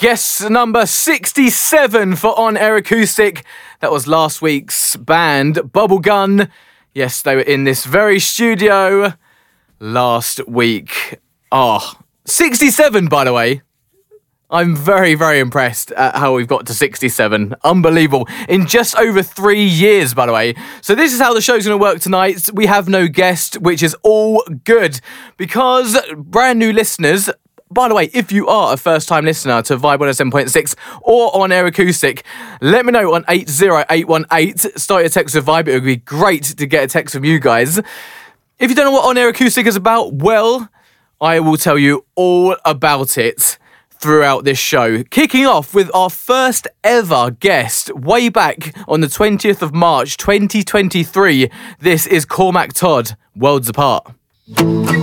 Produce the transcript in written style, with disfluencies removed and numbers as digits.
Guest number 67 for On Air Acoustic. That was last week's band, Bubblegum. Yes, they were in this very studio last week. 67, by the way. I'm very, very impressed at how we've got to 67. Unbelievable. In just over 3 years, by the way. So this is how the show's going to work tonight. We have no guest, which is all good. Because brand new listeners... By the way, if you are a first-time listener to Vibe 107.6 or On Air Acoustic, let me know on 80818. Start your text with Vibe. It would be great to get a text from you guys. If you don't know what On Air Acoustic is about, well, I will tell you all about it throughout this show. Kicking off with our first ever guest way back on the 20th of March 2023. This is Cormac Todd, Worlds Apart.